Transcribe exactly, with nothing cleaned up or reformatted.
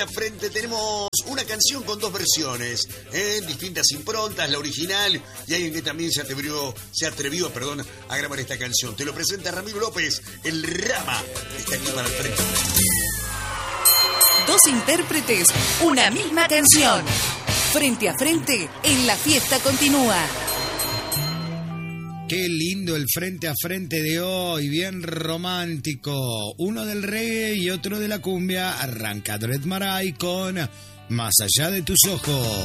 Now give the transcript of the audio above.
a frente tenemos una canción con dos versiones, ¿eh? Distintas improntas, la original y alguien que también se atrevió, se atrevió perdón, a grabar esta canción. Te lo presenta Ramiro López, el Rama, está aquí para el frente. Dos intérpretes, una misma canción. Frente a frente, en La Fiesta Continúa. Qué lindo el frente a frente de hoy, bien romántico. Uno del reggae y otro de la cumbia. Arranca Dred Maray con Más allá de tus ojos.